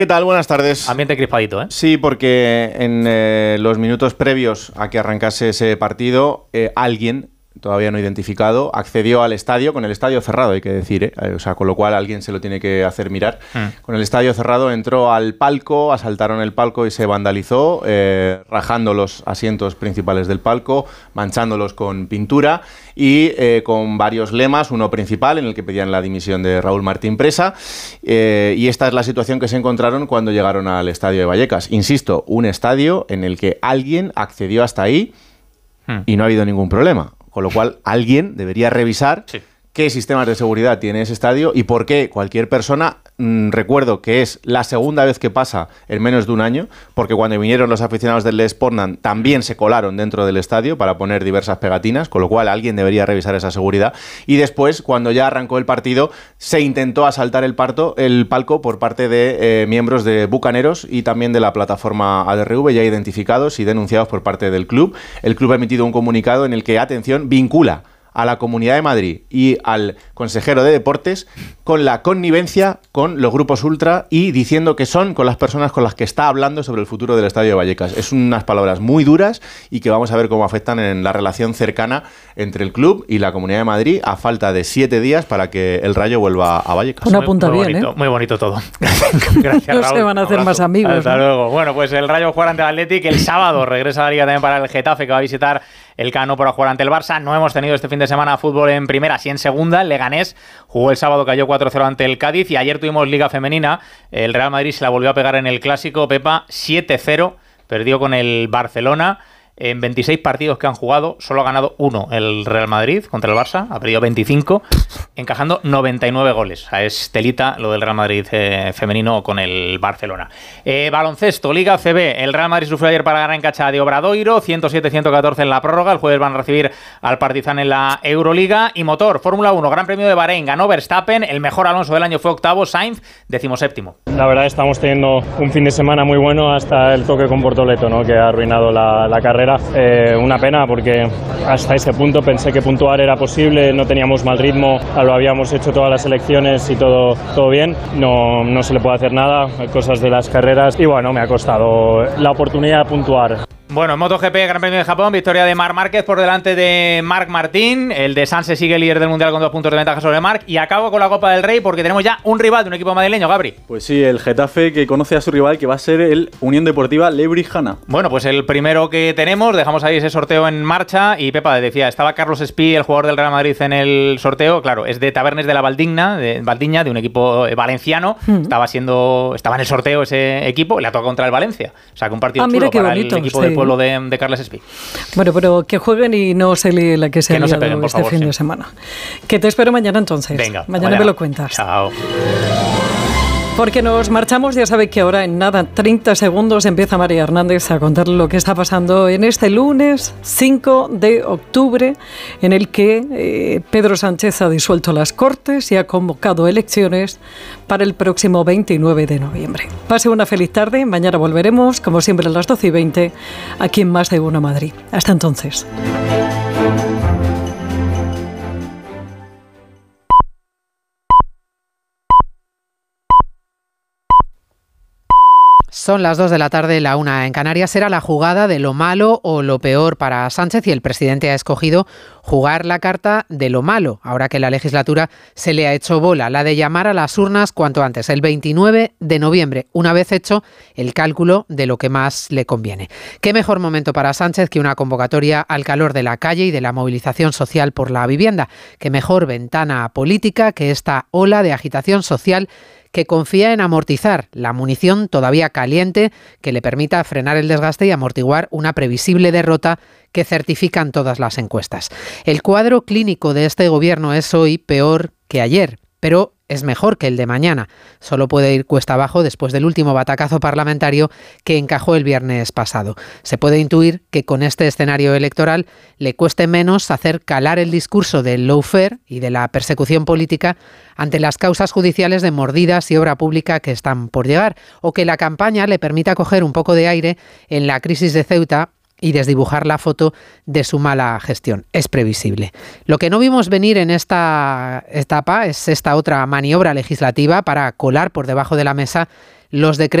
¿Qué tal? Buenas tardes. Ambiente crispadito, ¿eh? Sí, porque en los minutos previos a que arrancase ese partido, alguien, todavía no identificado, accedió al estadio, con el estadio cerrado, hay que decir, o sea, con lo cual alguien se lo tiene que hacer mirar. Con el estadio cerrado entró al palco, asaltaron el palco y se vandalizó, rajando los asientos principales del palco, manchándolos con pintura y con varios lemas, uno principal en el que pedían la dimisión de Raúl Martín Presa, y esta es la situación que se encontraron cuando llegaron al estadio de Vallecas. Insisto, un estadio en el que alguien accedió hasta ahí y no ha habido ningún problema. Con lo cual, alguien debería revisar qué sistemas de seguridad tiene ese estadio y por qué cualquier persona, recuerdo que es la segunda vez que pasa en menos de un año, porque cuando vinieron los aficionados del Sportland también se colaron dentro del estadio para poner diversas pegatinas, con lo cual alguien debería revisar esa seguridad. Y después, cuando ya arrancó el partido, se intentó asaltar el palco por parte de miembros de Bucaneros y también de la plataforma ADRV, ya identificados y denunciados por parte del club. El club ha emitido un comunicado en el que, atención, vincula a la Comunidad de Madrid y al consejero de Deportes con la connivencia con los grupos ultra y diciendo que son con las personas con las que está hablando sobre el futuro del Estadio de Vallecas. Es unas palabras muy duras y que vamos a ver cómo afectan en la relación cercana entre el club y la Comunidad de Madrid a falta de 7 días para que el Rayo vuelva a Vallecas. Una punta muy bien, bonito, ¿eh? Muy bonito todo. Gracias, no Raúl. se van a hacer Abrazo. más amigos. Hasta ¿no? luego. Bueno, pues el Rayo juega ante el Athletic el sábado. Regresa a la Liga también para el Getafe, que va a visitar el Camp Nou para jugar ante el Barça. No hemos tenido este fin de semana fútbol en primera, sí en segunda. El Leganés jugó el sábado, cayó 4-0 ante el Cádiz, y ayer tuvimos Liga Femenina. El Real Madrid se la volvió a pegar en el Clásico, Pepa, 7-0, perdió con el Barcelona. En 26 partidos que han jugado, solo ha ganado 1 el Real Madrid contra el Barça, ha perdido 25, encajando 99 goles. O sea, es telita lo del Real Madrid femenino con el Barcelona. Baloncesto, Liga CB, el Real Madrid sufrió ayer para ganar en cancha de Obradoiro, 107-114 en la prórroga. El jueves van a recibir al Partizan en la Euroliga. Y motor, Fórmula 1, Gran Premio de Bahrein, ganó Verstappen, el mejor Alonso del año fue octavo, Sainz 17º. La verdad, estamos teniendo un fin de semana muy bueno hasta el toque con Portoleto, ¿no?, que ha arruinado la carrera. Una pena, porque hasta ese punto pensé que puntuar era posible, no teníamos mal ritmo, lo habíamos hecho todas las elecciones y todo bien. No se le puede hacer nada, hay cosas de las carreras y bueno, me ha costado la oportunidad de puntuar. Bueno, en MotoGP, Gran Premio de Japón, victoria de Marc Márquez por delante de Marc Martín. El de Sanse sigue líder del Mundial con 2 puntos de ventaja sobre Marc. Y acabo con la Copa del Rey porque tenemos ya un rival de un equipo madrileño, Gabri. Pues sí, el Getafe, que conoce a su rival, que va a ser el Unión Deportiva Lebrijana. Bueno, pues el primero que tenemos, dejamos ahí ese sorteo en marcha. Y Pepa decía, estaba Carlos Espí, el jugador del Real Madrid, en el sorteo. Claro, es de Tabernes de la Valdigna, de un equipo valenciano. Estaba en el sorteo ese equipo, le ha tocado contra el Valencia. O sea, que un partido chulo para bonito, el equipo del pueblo de Carles Espí. Bueno, pero que jueguen y no se líe la que se ha liado peguen, este favor, fin de semana. Que te espero mañana entonces. Venga, mañana me lo cuentas. Chao. Porque nos marchamos, ya sabéis que ahora en nada, 30 segundos, empieza María Hernández a contar lo que está pasando en este lunes 5 de octubre, en el que Pedro Sánchez ha disuelto las Cortes y ha convocado elecciones para el próximo 29 de noviembre. Pase una feliz tarde, mañana volveremos, como siempre a las 12:20, aquí en Más de Uno Madrid. Hasta entonces. Son las 2 de la tarde, la 1 en Canarias. Será la jugada de lo malo o lo peor para Sánchez y el presidente ha escogido jugar la carta de lo malo, ahora que la legislatura se le ha hecho bola, la de llamar a las urnas cuanto antes, el 29 de noviembre, una vez hecho el cálculo de lo que más le conviene. ¿Qué mejor momento para Sánchez que una convocatoria al calor de la calle y de la movilización social por la vivienda? ¿Qué mejor ventana política que esta ola de agitación social que confía en amortizar la munición todavía caliente que le permita frenar el desgaste y amortiguar una previsible derrota que certifican todas las encuestas? El cuadro clínico de este gobierno es hoy peor que ayer, pero es mejor que el de mañana. Solo puede ir cuesta abajo después del último batacazo parlamentario que encajó el viernes pasado. Se puede intuir que con este escenario electoral le cueste menos hacer calar el discurso del lawfare y de la persecución política ante las causas judiciales de mordidas y obra pública que están por llegar, o que la campaña le permita coger un poco de aire en la crisis de Ceuta y desdibujar la foto de su mala gestión. Es previsible. Lo que no vimos venir en esta etapa es esta otra maniobra legislativa para colar por debajo de la mesa los decretos